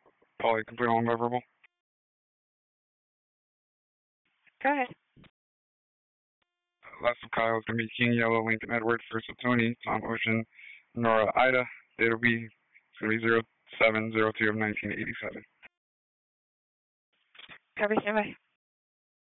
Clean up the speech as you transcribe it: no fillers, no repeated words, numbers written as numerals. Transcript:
Probably completely non-verbal. Go ahead. Last of Kyle is going to be King Yellow, Lincoln Edward, first of Tony, Tom Ocean, Nora Ida. Date will be, it's going to be 0702 of 1987. Copy, stand by.